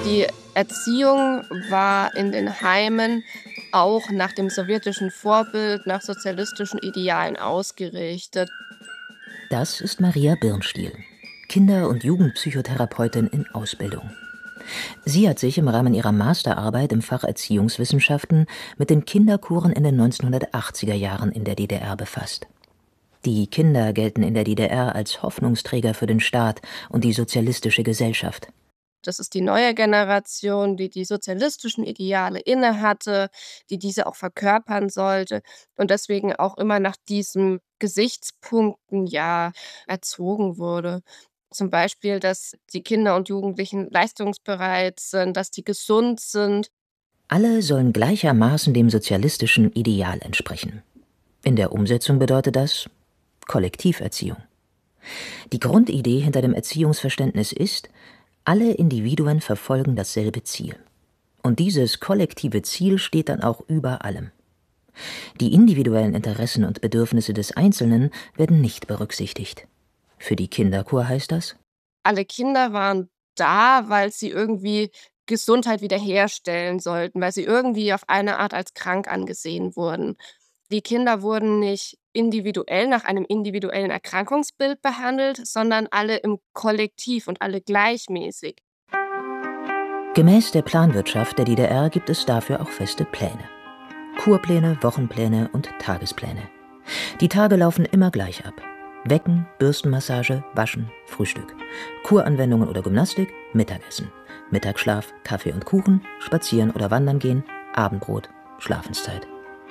Die Erziehung war in den Heimen auch nach dem sowjetischen Vorbild, nach sozialistischen Idealen ausgerichtet. Das ist Maria Birnstiel, Kinder- und Jugendpsychotherapeutin in Ausbildung. Sie hat sich im Rahmen ihrer Masterarbeit im Fach Erziehungswissenschaften mit den Kinderkuren in den 1980er Jahren in der DDR befasst. Die Kinder gelten in der DDR als Hoffnungsträger für den Staat und die sozialistische Gesellschaft. Das ist die neue Generation, die die sozialistischen Ideale innehatte, die diese auch verkörpern sollte und deswegen auch immer nach diesen Gesichtspunkten, erzogen wurde. Zum Beispiel, dass die Kinder und Jugendlichen leistungsbereit sind, dass die gesund sind. Alle sollen gleichermaßen dem sozialistischen Ideal entsprechen. In der Umsetzung bedeutet das Kollektiverziehung. Die Grundidee hinter dem Erziehungsverständnis ist, alle Individuen verfolgen dasselbe Ziel. Und dieses kollektive Ziel steht dann auch über allem. Die individuellen Interessen und Bedürfnisse des Einzelnen werden nicht berücksichtigt. Für die Kinderkur heißt das: Alle Kinder waren da, weil sie irgendwie Gesundheit wiederherstellen sollten, weil sie irgendwie auf eine Art als krank angesehen wurden. Die Kinder wurden nicht individuell nach einem individuellen Erkrankungsbild behandelt, sondern alle im Kollektiv und alle gleichmäßig. Gemäß der Planwirtschaft der DDR gibt es dafür auch feste Pläne. Kurpläne, Wochenpläne und Tagespläne. Die Tage laufen immer gleich ab. Wecken, Bürstenmassage, Waschen, Frühstück. Kuranwendungen oder Gymnastik, Mittagessen. Mittagsschlaf, Kaffee und Kuchen, Spazieren oder Wandern gehen, Abendbrot, Schlafenszeit.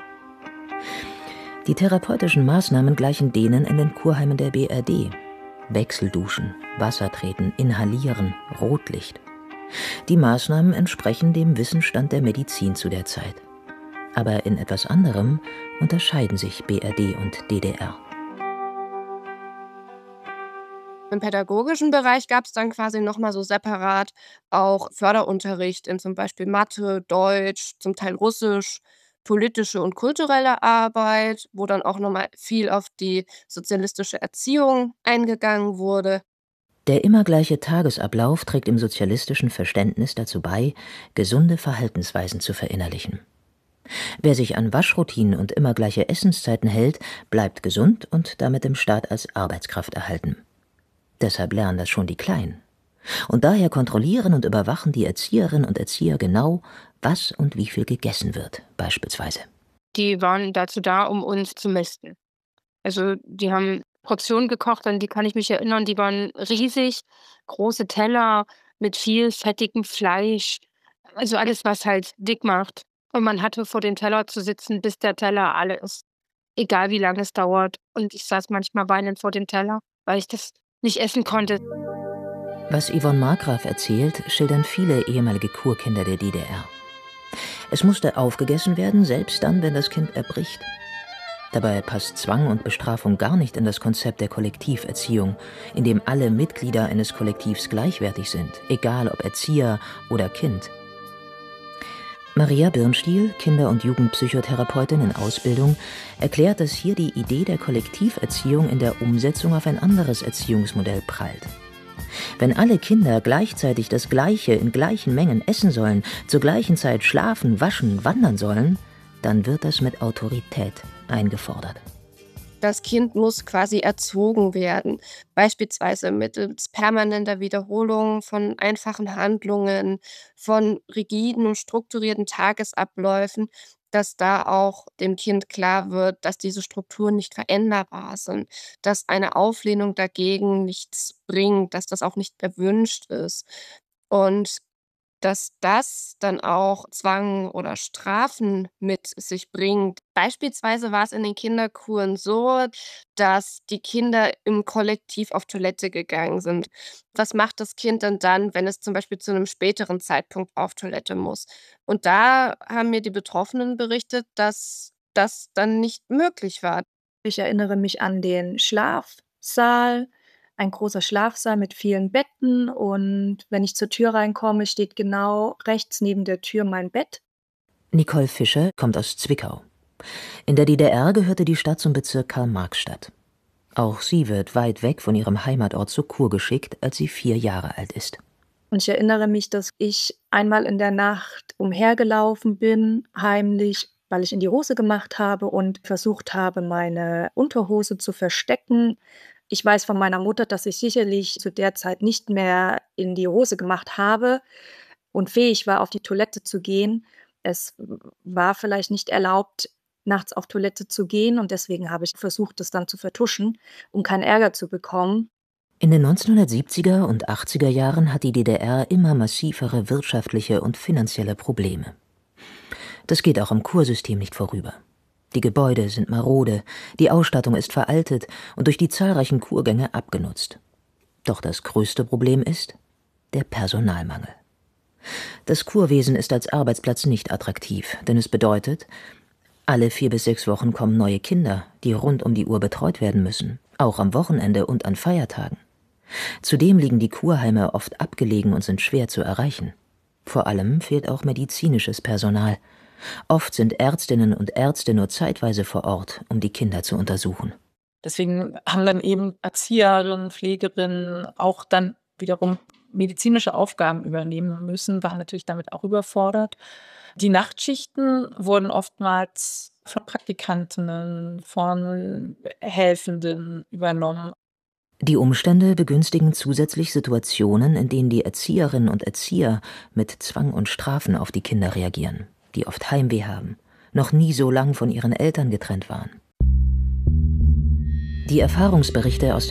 Die therapeutischen Maßnahmen gleichen denen in den Kurheimen der BRD. Wechselduschen, Wassertreten, Inhalieren, Rotlicht. Die Maßnahmen entsprechen dem Wissensstand der Medizin zu der Zeit. Aber in etwas anderem unterscheiden sich BRD und DDR. Im pädagogischen Bereich gab es dann quasi noch mal so separat auch Förderunterricht in zum Beispiel Mathe, Deutsch, zum Teil Russisch, politische und kulturelle Arbeit, wo dann auch noch mal viel auf die sozialistische Erziehung eingegangen wurde. Der immer gleiche Tagesablauf trägt im sozialistischen Verständnis dazu bei, gesunde Verhaltensweisen zu verinnerlichen. Wer sich an Waschroutinen und immer gleiche Essenszeiten hält, bleibt gesund und damit dem Staat als Arbeitskraft erhalten. Deshalb lernen das schon die Kleinen. Und daher kontrollieren und überwachen die Erzieherinnen und Erzieher genau, was und wie viel gegessen wird, beispielsweise. Die waren dazu da, um uns zu mästen. Also, die haben Portionen gekocht, an die kann ich mich erinnern, die waren riesig, große Teller mit viel fettigem Fleisch, also alles, was halt dick macht. Und man hatte vor dem Teller zu sitzen, bis der Teller alle ist, egal wie lange es dauert. Und ich saß manchmal weinend vor dem Teller, weil ich das nicht essen konnte. Was Yvonne Markgraf erzählt, schildern viele ehemalige Kurkinder der DDR. Es musste aufgegessen werden, selbst dann, wenn das Kind erbricht. Dabei passt Zwang und Bestrafung gar nicht in das Konzept der Kollektiverziehung, in dem alle Mitglieder eines Kollektivs gleichwertig sind, egal ob Erzieher oder Kind. Maria Birnstiel, Kinder- und Jugendpsychotherapeutin in Ausbildung, erklärt, dass hier die Idee der Kollektiverziehung in der Umsetzung auf ein anderes Erziehungsmodell prallt. Wenn alle Kinder gleichzeitig das Gleiche in gleichen Mengen essen sollen, zur gleichen Zeit schlafen, waschen, wandern sollen, dann wird das mit Autorität eingefordert. Das Kind muss quasi erzogen werden, beispielsweise mittels permanenter Wiederholung von einfachen Handlungen, von rigiden und strukturierten Tagesabläufen, dass da auch dem Kind klar wird, dass diese Strukturen nicht veränderbar sind, dass eine Auflehnung dagegen nichts bringt, dass das auch nicht erwünscht ist. Und dass das dann auch Zwang oder Strafen mit sich bringt. Beispielsweise war es in den Kinderkuren so, dass die Kinder im Kollektiv auf Toilette gegangen sind. Was macht das Kind denn dann, wenn es zum Beispiel zu einem späteren Zeitpunkt auf Toilette muss? Und da haben mir die Betroffenen berichtet, dass das dann nicht möglich war. Ich erinnere mich an den Schlafsaal, ein großer Schlafsaal mit vielen Betten, und wenn ich zur Tür reinkomme, steht genau rechts neben der Tür mein Bett. Nicole Fischer kommt aus Zwickau. In der DDR gehörte die Stadt zum Bezirk Karl-Marx-Stadt. Auch sie wird weit weg von ihrem Heimatort zur Kur geschickt, als sie 4 Jahre alt ist. Und ich erinnere mich, dass ich einmal in der Nacht umhergelaufen bin, heimlich, weil ich in die Hose gemacht habe und versucht habe, meine Unterhose zu verstecken. Ich weiß von meiner Mutter, dass ich sicherlich zu der Zeit nicht mehr in die Hose gemacht habe und fähig war, auf die Toilette zu gehen. Es war vielleicht nicht erlaubt, nachts auf Toilette zu gehen, und deswegen habe ich versucht, das dann zu vertuschen, um keinen Ärger zu bekommen. In den 1970er und 80er Jahren hat die DDR immer massivere wirtschaftliche und finanzielle Probleme. Das geht auch am Kursystem nicht vorüber. Die Gebäude sind marode, die Ausstattung ist veraltet und durch die zahlreichen Kurgänge abgenutzt. Doch das größte Problem ist der Personalmangel. Das Kurwesen ist als Arbeitsplatz nicht attraktiv, denn es bedeutet, alle 4 bis 6 Wochen kommen neue Kinder, die rund um die Uhr betreut werden müssen, auch am Wochenende und an Feiertagen. Zudem liegen die Kurheime oft abgelegen und sind schwer zu erreichen. Vor allem fehlt auch medizinisches Personal. Oft sind Ärztinnen und Ärzte nur zeitweise vor Ort, um die Kinder zu untersuchen. Deswegen haben dann eben Erzieherinnen, Pflegerinnen auch dann wiederum medizinische Aufgaben übernehmen müssen, waren natürlich damit auch überfordert. Die Nachtschichten wurden oftmals von Praktikantinnen, von Helfenden übernommen. Die Umstände begünstigen zusätzlich Situationen, in denen die Erzieherinnen und Erzieher mit Zwang und Strafen auf die Kinder reagieren, die oft Heimweh haben, noch nie so lang von ihren Eltern getrennt waren. Die Erfahrungsberichte aus